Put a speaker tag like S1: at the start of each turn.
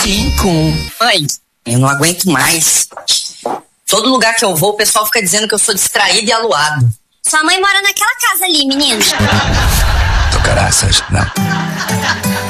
S1: 5.
S2: Mãe, eu não aguento mais. Todo lugar que eu vou, o pessoal fica dizendo que eu sou distraído e aluado.
S3: Sua mãe mora naquela casa ali, menino.
S1: Tô caraças, não.